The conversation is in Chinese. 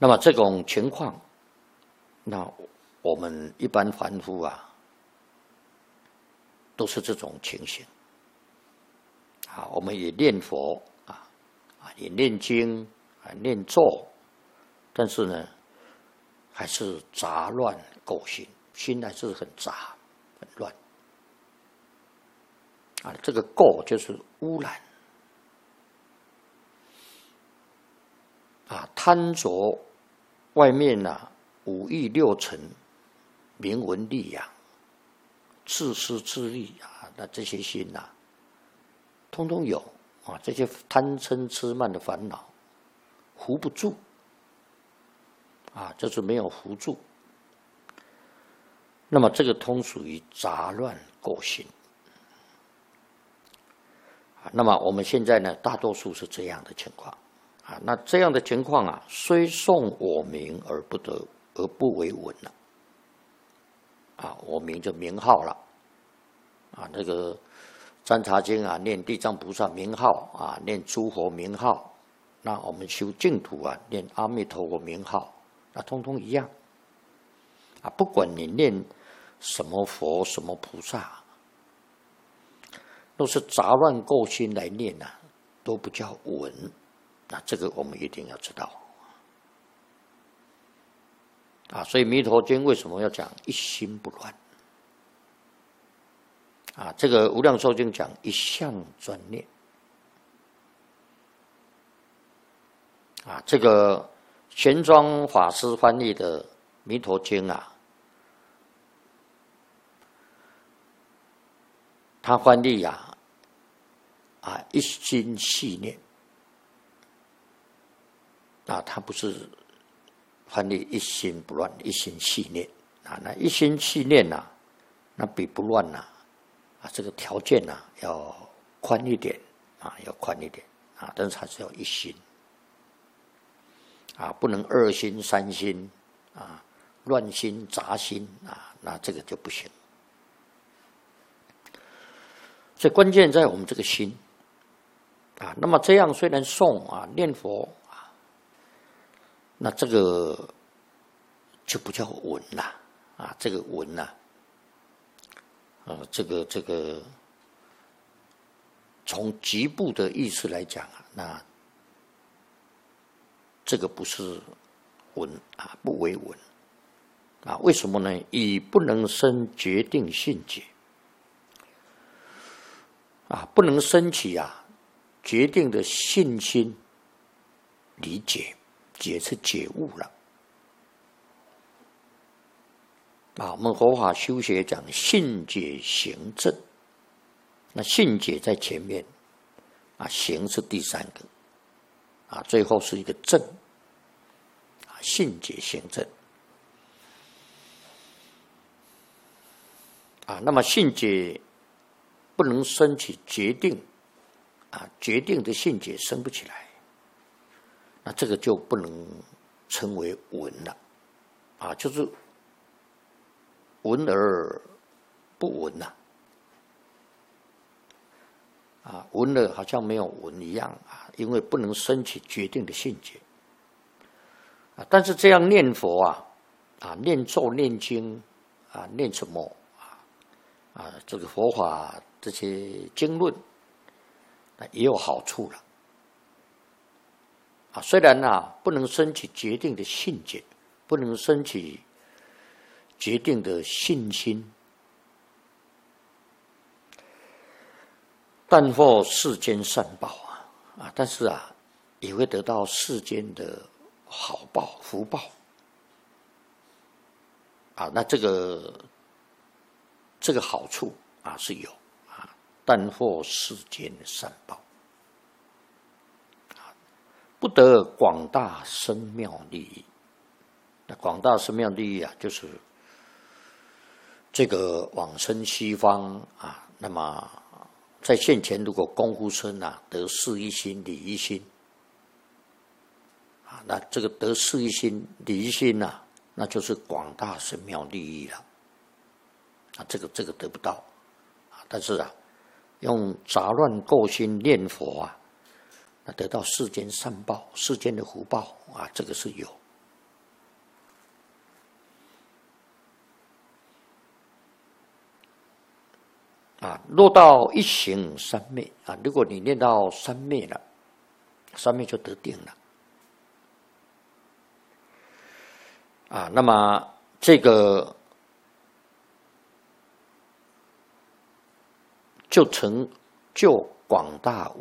那么这种情况，那我们一般凡夫啊，都是这种情形。啊，我们也念佛也念经念咒，但是呢，还是杂乱垢心，心还是很杂很乱。这个垢就是污染。贪着外面五欲六尘、名闻利养、自私自利那这些心通通有这些贪嗔痴慢的烦恼，扶不住就是没有扶住。那么这个通属于杂乱垢心。那么我们现在呢，大多数是这样的情况。那这样的情况虽诵我名而不为闻了。我名就名号了。那个占察经念地藏菩萨名号念诸佛名号。那我们修净土念阿弥陀佛名号，通通一样。不管你念什么佛什么菩萨，都是杂乱垢心来念都不叫闻。那这个我们一定要知道。所以弥陀经为什么要讲一心不乱？这个无量寿经讲一向专念。这个玄奘法师翻译的弥陀经他翻译一心系念。他不是翻译一心不乱，一心系念那一心系念那比不乱这个条件要宽一点要宽一点但是还是要一心不能二心三心乱心杂心那这个就不行。所以关键在我们这个心那么这样虽然诵念佛那这个就不叫闻了这个闻这个从局部的意思来讲那这个不是闻不为闻为什么呢？以不能生决定信解不能升起决定的信心理解。解是觉悟了我们佛法修学讲信解行证，那信解在前面行是第三个最后是一个证信解行证那么信解不能升起决定决定的信解升不起来，那这个就不能称为闻了就是闻而不闻闻了好像没有闻一样因为不能升起决定的信解但是这样念佛念咒念经念什么这个佛法这些经论也有好处了虽然不能升起决定的信解，不能升起决定的信心，但获世间善报但是也会得到世间的好报福报那这个好处是有但获世间的善报。不得广大深妙利益。那广大深妙利益就是这个往生西方那么在现前如果功夫深得事一心理一心那这个得事一心理一心那就是广大深妙利益了这个得不到但是用杂乱垢心念佛那得到世间善报世间的福报这个是有落到一行三昧啊，如果你念到三昧了，三昧就得定了那么这个就成就广大